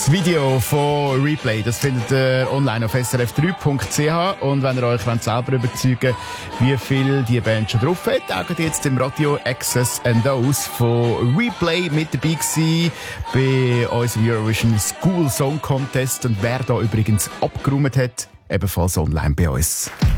Das Video von Replay, das findet ihr online auf srf3.ch. Und wenn ihr euch selber überzeugen wollt, wie viel die Band schon drauf hat, dann jetzt im Radio Access and Those von Replay mit dabei gewesen bei unserem Eurovision School Song Contest. Und wer da übrigens abgeräumt hat, ebenfalls online bei uns.